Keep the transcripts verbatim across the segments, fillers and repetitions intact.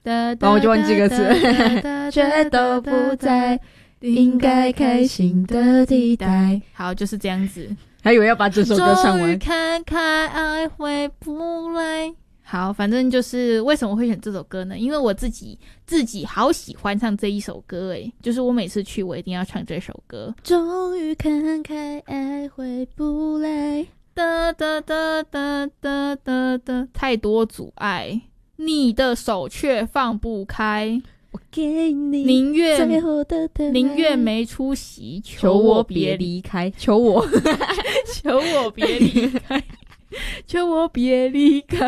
然后我就忘记歌词了，却都不在应该开心的地带。 好，就是这样子。 还以为要把这首歌唱完。 终于看开，爱回不来。好，反正就是为什么会选这首歌呢？因为我自己自己好喜欢唱这一首歌诶，就是我每次去我一定要唱这首歌。终于看开，爱回不来。哒哒哒哒哒哒哒，太多阻碍，你的手却放不开。 我给你宁愿最后的等待， 宁愿没出息， 求我别离开，求我求我别离开，求我别离开。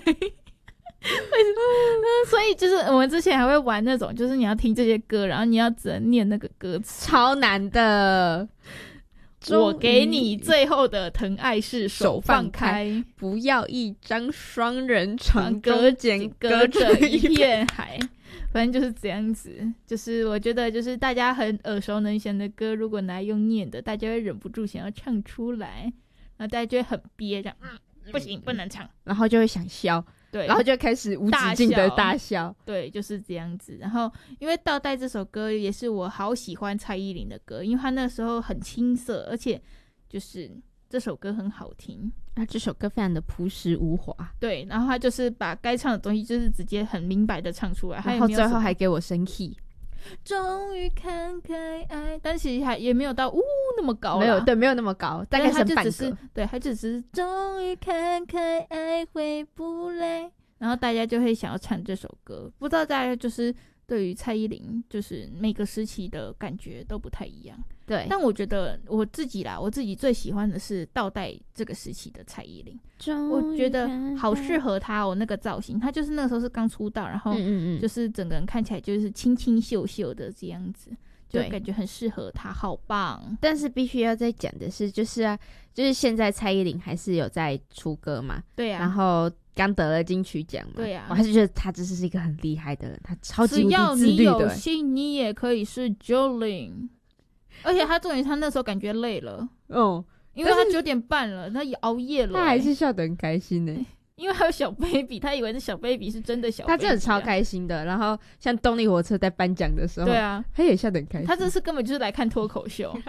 所以就是我们之前还会玩那种，就是你要听这些歌，然后你要只能念那个歌词， 超难的。 我给你最后的疼爱是手放开， 不要一张双人床， 隔间隔着一片海。反正就是这样子，就是我觉得就是大家很耳熟能详的歌，如果拿来用念的，大家会忍不住想要唱出来，然后大家就会很憋这样，嗯，不行，不能唱， 然后就会想笑， 对， 然后就开始无止境的大笑， 对，就是这样子。然后因为《倒带》这首歌也是我好喜欢蔡依林的歌，因为她那时候很青涩，而且就是这首歌很好听。 那这首歌非常的朴实无华， 对，然后他就是把该唱的东西就是直接很明白的唱出来， 然后最后还给我升 key， 终于看开爱，但其实还也没有到呜那么高啦， 没有，对，没有那么高，大概是半个， 对，他就只是终于看开爱回不来，然后大家就会想要唱这首歌。不知道大家就是对于蔡依林就是每个时期的感觉都不太一样， 对， 但我觉得我自己啦，我自己最喜欢的是倒带这个时期的蔡依林，我觉得好适合她哦，那个造型，她就是那个时候是刚出道，然后就是整个人看起来就是清清秀秀的这样子，就感觉很适合她，好棒。 但是必须要再讲的是，就是啊，就是现在蔡依林还是有在出歌嘛， 对啊， 然后刚得了金曲奖嘛， 对啊， 我还是觉得她只是一个很厉害的人，她超级无敌自律的。 只要你有心，你也可以是 Jolin。而且他重点，他那时候感觉累了， 哦， 因为他九点半了，他也熬夜了、欸， 他还是笑得很开心呢、欸。 因为还有小 baby， 他以为是小 baby 是真的小 baby，、啊、 他真的超开心的。然后像动力火车在颁奖的时候， 对啊， 他也笑得很开心。 他这次根本就是来看脱口秀，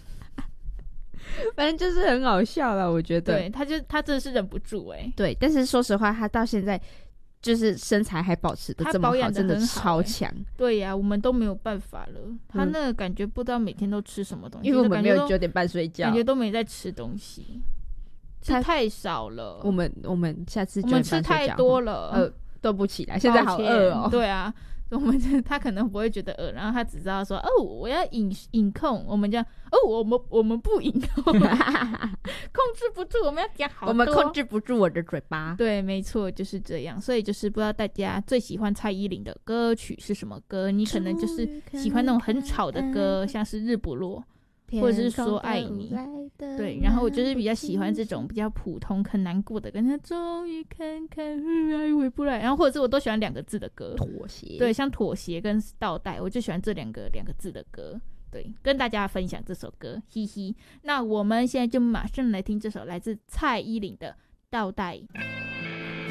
反正就是很好笑了，我觉得。 对，他就他真的是忍不住哎、欸。 对，但是说实话，他到现在。就是身材还保持的这么好，真的超强、欸。 对呀、啊，我们都没有办法了。他那个感觉不知道每天都吃什么东西， 因为我们没有九点半睡觉， 感觉都没在吃东西，吃太少了。 我们我们下次我们吃太多了， 呃，都不起来。现在好饿哦。 对啊。我们他可能不会觉得饿，然后他只知道说哦，我要饮饮控，我们这样哦，我们我们不饮控，控制不住，我们要讲好多， 我们控制不住我的嘴巴。 对，没错，就是这样。所以就是不知道大家最喜欢蔡依林的歌曲是什么歌？你可能就是喜欢那种很吵的歌，像是《日不落》。或者是说爱你，对，然后我就是比较喜欢这种比较普通很难过的，跟他终于看看爱回不来，然后或者是我都喜欢两个字的歌， 妥协， 对，像妥协跟倒带，我就喜欢这两个两个字的歌，对，跟大家分享这首歌，嘻嘻。那我们现在就马上来听这首来自蔡依林的倒带。